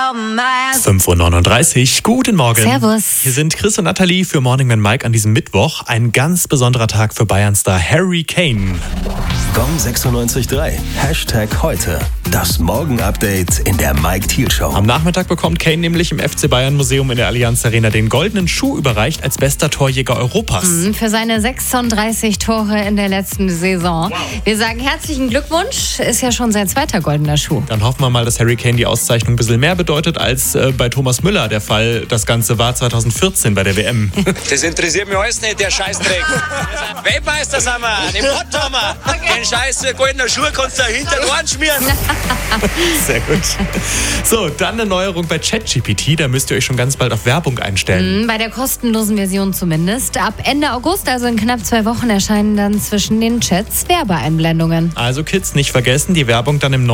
5:39 Uhr, guten Morgen. Servus. Hier sind Chris und Nathalie für Morning Man Mike an diesem Mittwoch. Ein ganz besonderer Tag für Bayern-Star Harry Kane. Gong 96.3, #heute. Das Morgen-Update in der Mike Thiel Show. Am Nachmittag bekommt Kane nämlich im FC Bayern Museum in der Allianz Arena den goldenen Schuh überreicht als bester Torjäger Europas. Für seine 36 Tore in der letzten Saison. Wow. Wir sagen herzlichen Glückwunsch. Ist ja schon sein zweiter goldener Schuh. Dann hoffen wir mal, dass Harry Kane die Auszeichnung ein bisschen mehr bedeutet als bei Thomas Müller der Fall. Das Ganze war 2014 bei der WM. Das interessiert mich alles nicht, der Scheißdreck. Weltmeister sind wir, den Pott haben wir. Den scheiß goldenen Schuh kannst du hinter den Ohren schmieren. Sehr gut. So, dann eine Neuerung bei ChatGPT. Da müsst ihr euch schon ganz bald auf Werbung einstellen. Bei der kostenlosen Version zumindest. Ab Ende August, also in knapp 2 Wochen, erscheinen dann zwischen den Chats Werbeeinblendungen. Also Kids, nicht vergessen, die Werbung dann im